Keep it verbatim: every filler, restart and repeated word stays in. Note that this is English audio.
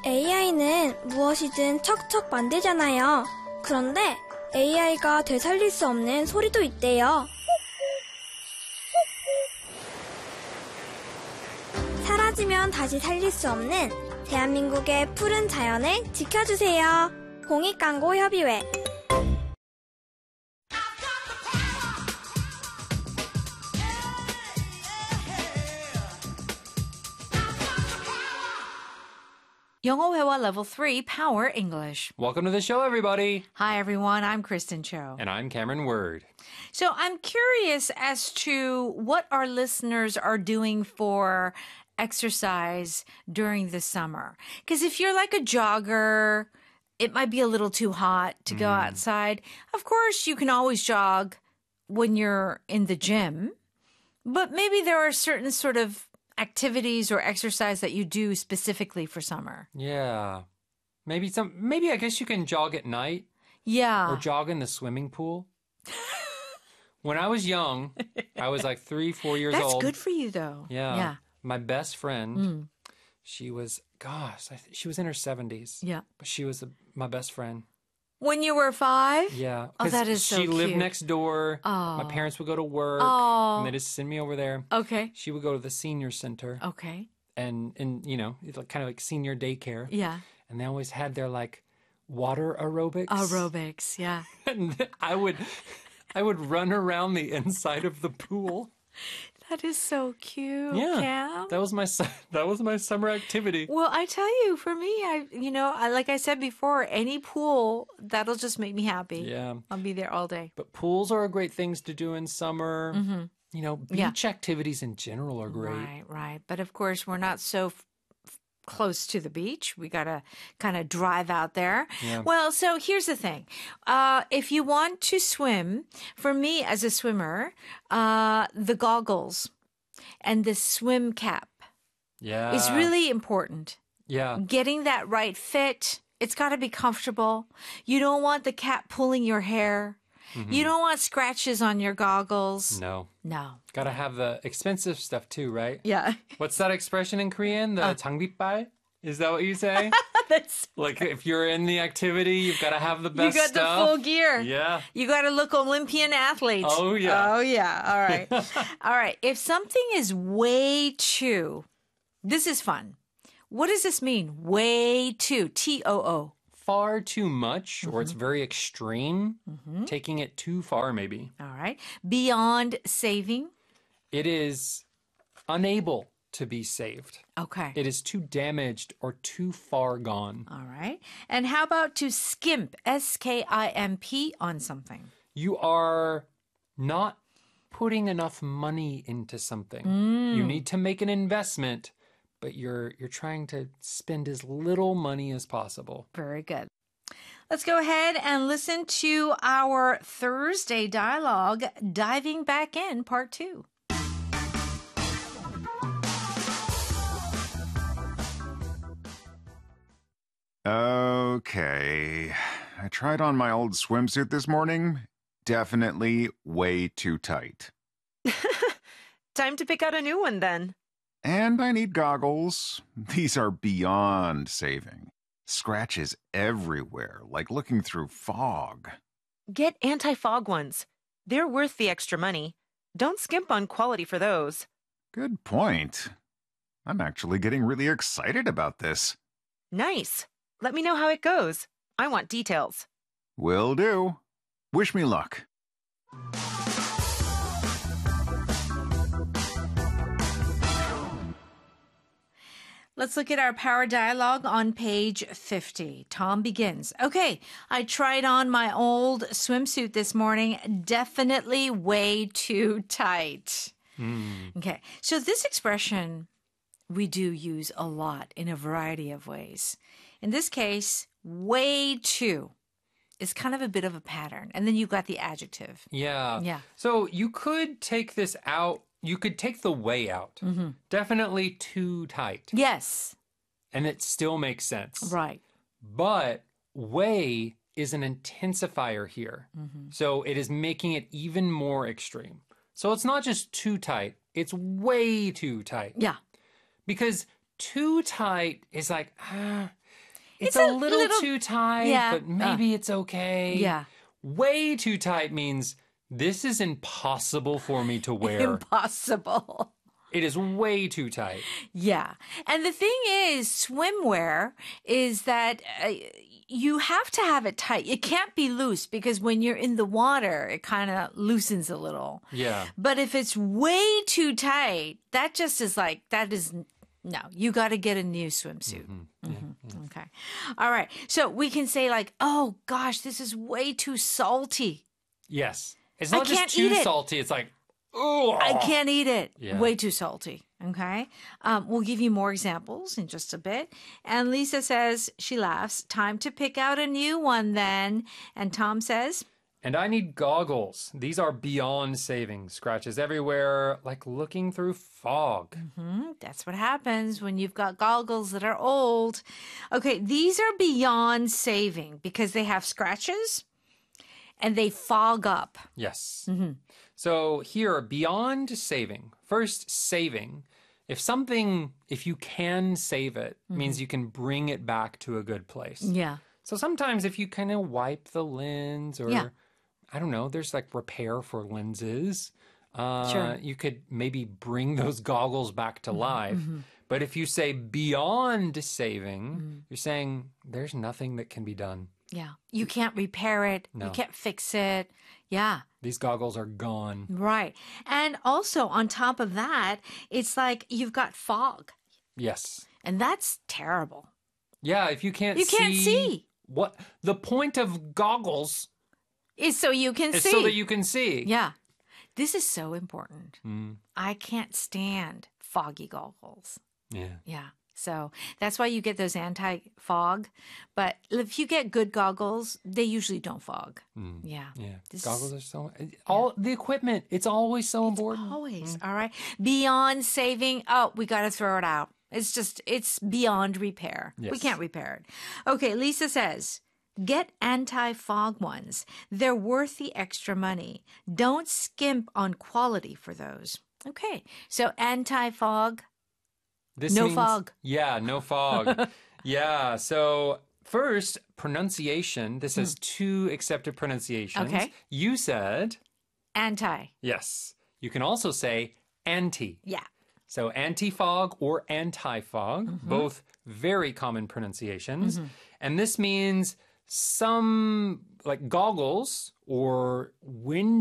에이아이는 무엇이든 척척 만들잖아요. 그런데 에이아이가 되살릴 수 없는 소리도 있대요. 사라지면 다시 살릴 수 없는 대한민국의 푸른 자연을 지켜주세요. 공익광고협의회. 영어 회화 Level three Power English. Welcome to the show, everybody. Hi, everyone. I'm Kristen Cho. And I'm Cameron Word. So I'm curious as to what our listeners are doing for exercise during the summer. Because if you're like a jogger, it might be a little too hot to go Mm. outside. Of course, you can always jog when you're in the gym. But maybe there are certain sort of activities or exercise that you do specifically for summer. Yeah. Maybe some maybe I guess you can jog at night Yeah. or jog in the swimming pool. When I was young, I was like three, four years That's old. good for you, though. Yeah. Yeah. My best friend, Mm. she was, gosh, I th- she was in her seventies. Yeah. But she was a, my best friend. When you were five? Yeah. Oh, 'cause that is so She lived cute. next door. My Oh. parents would go to work. Oh. And they just send me over there. Okay. She would go to the senior center. Okay. And, and you know, it's like, kind of like senior daycare. Yeah. And they always had their like water aerobics. Aerobics, yeah. And I would I would run around the inside of the pool. That is so cute, Yeah. Cam. That was my su- that was my summer activity. Well, I tell you, for me, I you know, I, like I said before, any pool, that'll just make me happy. Yeah. I'll be there all day. But pools are great things to do in summer. Mm-hmm. You know, Yeah. beach activities in general are great. Right, right. But of course, we're not so f- f- close to the beach. We got to kind of drive out there. Yeah. Well, so here's the thing. Uh, if you want to swim, for me as a swimmer, uh, the goggles and the swim cap Yeah. is really important. Yeah. Getting that right fit. It's got to be comfortable. You don't want the cap pulling your hair. You don't want scratches on your goggles. No. No. Got to have the expensive stuff too, right? Yeah. What's that expression in Korean? The Uh. 장비빨? Is that what you say? That's Like if you're in the activity, you've got to have the you best got stuff. the full gear. Yeah. You got to look Olympian athlete. Oh, yeah. Oh, yeah. All right. All right. If something is way too, this is fun. What does this mean? Way too. T O O. Far too much, or Mm-hmm. it's very extreme, taking it too far, maybe. All right. Beyond saving. It is unable to be saved. Okay. It is too damaged or too far gone. All right. And how about to skimp? S K I M P on something. You are not putting enough money into something. Mm. You need to make an investment, but you're you're trying to spend as little money as possible. Very good. Let's go ahead and listen to our Thursday dialogue, Diving Back In, Part two. Okay. I tried on my old swimsuit this morning. Definitely way too tight. Time to pick out a new one then. And I need goggles. These are beyond saving. Scratches everywhere, like looking through fog. Get anti-fog ones. They're worth the extra money. Don't skimp on quality for those. Good point. I'm actually getting really excited about this. Nice. Let me know how it goes. I want details. Will do. Wish me luck. Let's look at our power dialogue on page fifty. Tom begins. Okay, I tried on my old swimsuit this morning. Definitely way too tight. Okay, so this expression we do use a lot in a variety of ways. In this case, way too is kind of a bit of a pattern. And then you've got the adjective. Yeah. Yeah. So you could take this out. You could take the way out. Mm-hmm. Definitely too tight. Yes. And it still makes sense. Right. But way is an intensifier here. Mm-hmm. So it is making it even more extreme. So it's not just too tight, it's way too tight. Yeah. Because too tight is like, ah, it's, It's a, a little, little- too tight, Yeah, but maybe it's okay. Yeah. Way too tight means this is impossible for me to wear. Impossible. It is way too tight. Yeah. And the thing is, swimwear is that uh, you have to have it tight. It can't be loose because when you're in the water, it kind of loosens a little. Yeah. But if it's way too tight, that just is like, that is, no, you got to get a new swimsuit. Mhm. Okay. All right. So we can say like, oh gosh, this is way too salty. Yes. It's I not can't just too eat it. salty. It's like, oh. I can't eat it. Yeah. Way too salty. Okay. Um, we'll give you more examples in just a bit. And Lisa says, she laughs, time to pick out a new one then. And Tom says, And I need goggles. These are beyond saving. Scratches everywhere, like looking through fog. hmm, that's what happens when you've got goggles that are old. Okay. These are beyond saving because they have scratches and they fog up. Yes. Mm-hmm. So here, beyond saving. First, saving. If something, if you can save it, Mm-hmm. means you can bring it back to a good place. Yeah. So sometimes if you kind of wipe the lens or, Yeah. I don't know, there's like repair for lenses. Uh, Sure. You could maybe bring those goggles back to life. Mm-hmm. But if you say beyond saving, Mm-hmm. you're saying there's nothing that can be done. Yeah. You can't repair it. No. You can't fix it. Yeah. These goggles are gone. Right. And also on top of that, it's like you've got fog Yes. and that's terrible. Yeah, if you can't You see. can't see. What the point of goggles Is so you can is see. so that you can see. Yeah. This is so important. Mm, I can't stand foggy goggles. yeah. Yeah. So that's why you get those anti-fog. But if you get good goggles, they usually don't fog. Mm, Yeah. yeah. This Goggles is- are so all the equipment. It's always so important. Always. All right. Beyond saving. Oh, we got to throw it out. It's just, it's beyond repair. We Yes. can't repair it. Okay. Lisa says, get anti-fog ones. They're worth the extra money. Don't skimp on quality for those. Okay. So anti-fog. This No means- fog. Yeah, no fog. Yeah. So first, pronunciation. This has two accepted pronunciations. Hmm. Okay. You said Anti. yes. You can also say anti. Yeah. So anti-fog or anti-fog, Mm-hmm. both very common pronunciations. And this means some like goggles or wind